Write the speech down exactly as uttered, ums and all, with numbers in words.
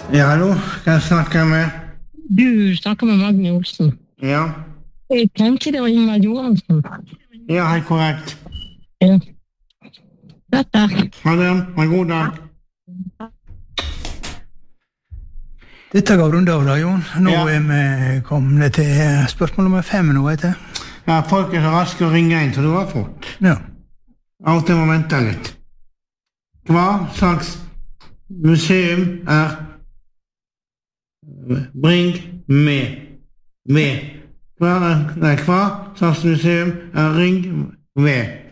Ja, hallo, kan jeg snakke med? Du snakker med Magne Olsen. Ja. Jeg tenkte det var Ingvar Johansen. Ja, helt korrekt. Ja. Dette. Ha det, ha en god dag. Dette går rundt av da, Jon. Nå Ja. er vi kommet til spørsmål nummer fem nå, vet jeg. Ja, folk er så raske å ringe inn, så du har fått. Ja. Av og til må vente litt. Hva slags museum er Bring med ved? Hva, nei, hva slags museum er Ring ved?